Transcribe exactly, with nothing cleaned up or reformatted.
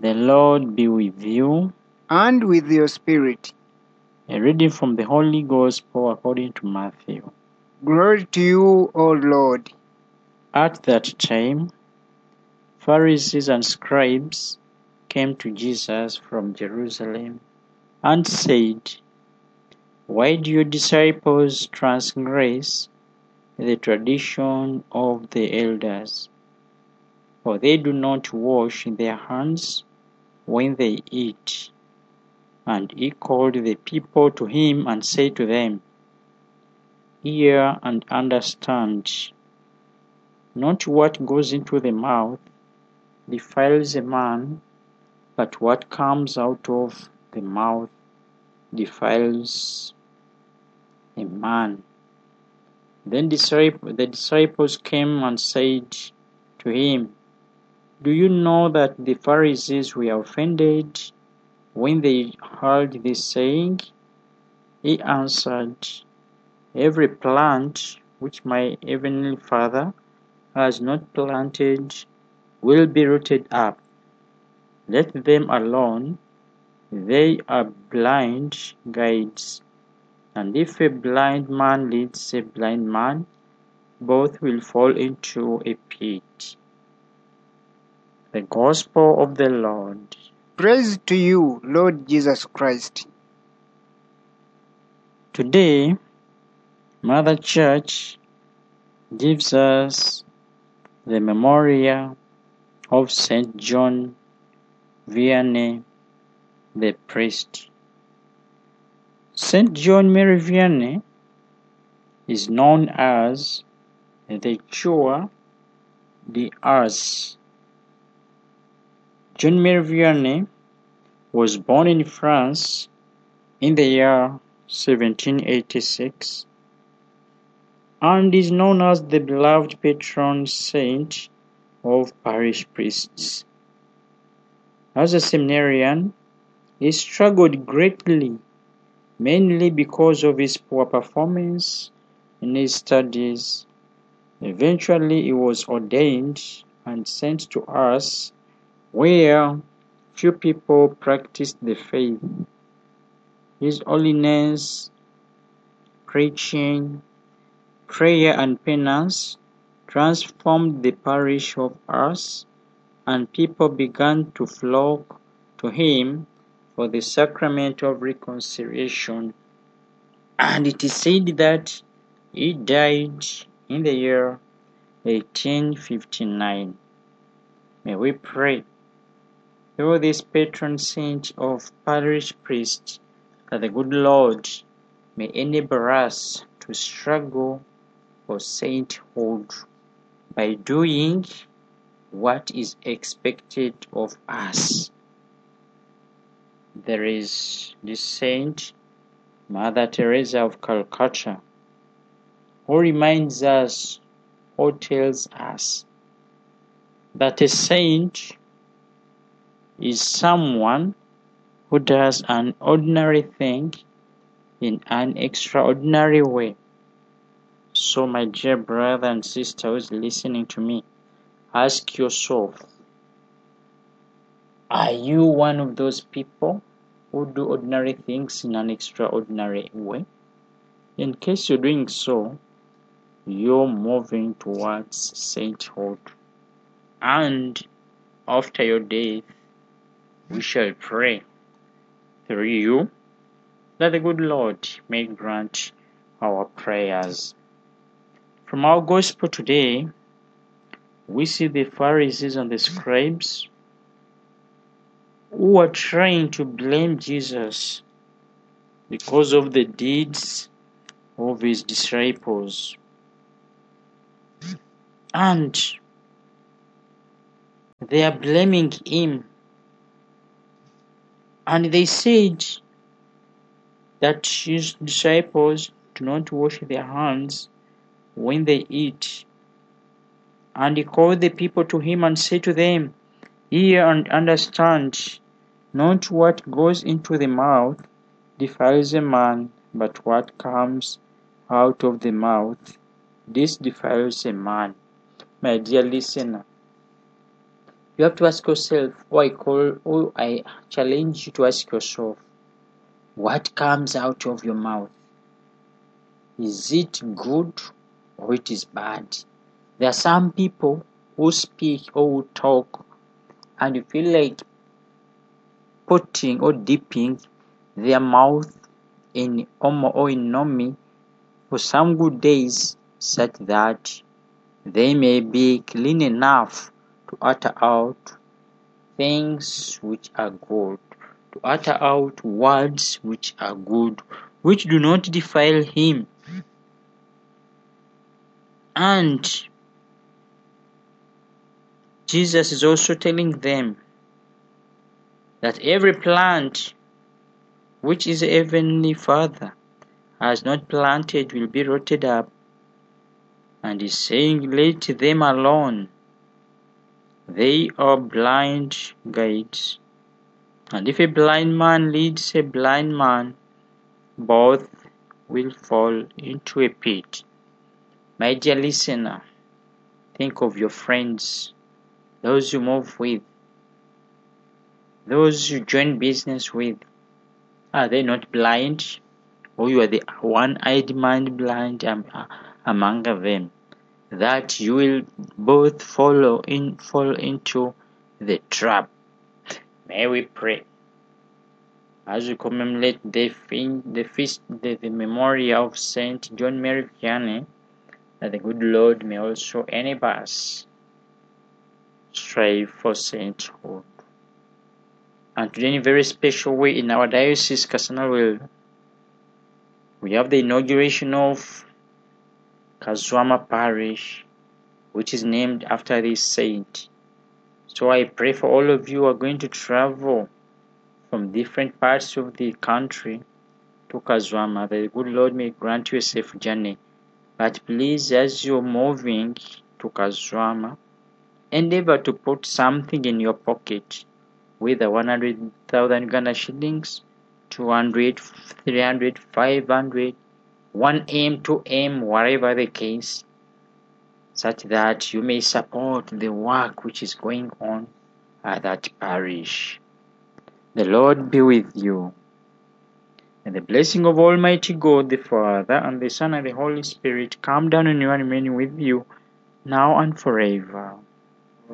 The Lord be with you. And with your spirit. A reading from the Holy Gospel according to Matthew. Glory to you, O Lord. At that time, Pharisees and scribes came to Jesus from Jerusalem and said, "Why do your disciples transgress the tradition of the elders? For they do not wash their hands when they eat." And he called the people to him and said to them, "Hear and understand. Not what goes into the mouth defiles a man, but what comes out of the mouth defiles a man." Then the disciples came and said to him, "Do you know that the Pharisees were offended when they heard this saying?" He answered, "Every plant which my heavenly Father has not planted will be rooted up. Let them alone. They are blind guides. And if a blind man leads a blind man, both will fall into a pit." The Gospel of the Lord. Praise to you, Lord Jesus Christ. Today, Mother Church gives us the memorial of Saint John Vianney, the priest. Saint John Mary Vianney is known as the Cure d'Ars. John Mary Vianney was born in France in the year seventeen eighty-six and is known as the beloved patron saint of parish priests. As a seminarian, he struggled greatly, mainly because of his poor performance in his studies. Eventually, he was ordained and sent to Ars, where few people practiced the faith. His holiness, preaching, prayer and penance transformed the parish of Ars, and people began to flock to him for the sacrament of reconciliation. And it is said that he died in the year eighteen fifty-nine. May we pray through this patron saint of parish priests that the good Lord may enable us to struggle for sainthood by doing what is expected of us. There is this saint, Mother Teresa of Calcutta, who reminds us or tells us that a saint is someone who does an ordinary thing in an extraordinary way. So, my dear brother and sister who is listening to me, ask yourself, are you one of those people who do ordinary things in an extraordinary way? In case you're doing so, you're moving towards sainthood. And after your death, we shall pray through you that the good Lord may grant our prayers. From our gospel today, we see the Pharisees and the scribes who are trying to blame Jesus because of the deeds of his disciples. And they are blaming him. And they said that his disciples do not wash their hands when they eat. And he called the people to him and said to them, "Hear and understand. Not what goes into the mouth defiles a man, but what comes out of the mouth, this defiles a man." My dear listener, You have to ask yourself, or I call, or I challenge you to ask yourself, what comes out of your mouth? Is it good or it is bad? There are some people who speak or who talk and you feel like putting or dipping their mouth in omo or in nomi for some good days such that they may be clean enough to utter out things which are good, to utter out words which are good, which do not defile him. And Jesus is also telling them that every plant which is a heavenly Father has not planted will be rotted up. And he's saying, let them alone. They are blind guides. And if a blind man leads a blind man, both will fall into a pit. My dear listener, think of your friends, those you move with, those you join business with. Are they not blind? Or you are the one-eyed man blind among them, that you will both follow in, fall into the trap. May we pray. As we commemorate the, the feast, the, the memory of Saint John Mary Vianney, that the good Lord may also enable us strive for sainthood. And today, in a very special way, in our diocese, Kasana, we have the inauguration of Kazwama Parish, which is named after this saint. So I pray for all of you who are going to travel from different parts of the country to Kazwama. The good Lord may grant you a safe journey. But please, as you're moving to Kazwama, endeavor to put something in your pocket, whether one hundred thousand Uganda shillings, two hundred, three hundred, five hundred, one M, two M, whatever the case, such that you may support the work which is going on at that parish. The Lord be with you. And the blessing of Almighty God, the Father, and the Son, and the Holy Spirit come down on you and remain with you, now and forever.